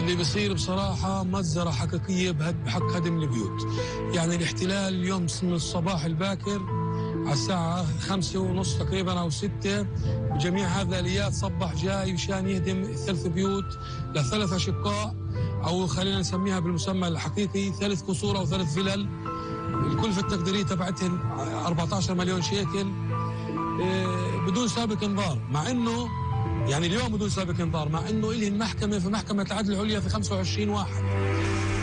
اللي بصير بصراحة مجزرة حقيقية بحق هدم البيوت. يعني الاحتلال اليوم من الصباح الباكر على الساعة 5:30 تقريبا أو 6، جميع هذه الآليات صبح جاي مشان يهدم 3 بيوت ل3 أشقاء، أو خلينا نسميها بالمسمى الحقيقي 3 قصور أو 3 فلل. الكلفة التقديرية تبعتهم 14 مليون شيكل بدون سابق انذار، مع انه يعني اليوم بدون سابق انذار، مع انه إلهن محكمة في محكمة العدل العليا في 25/1.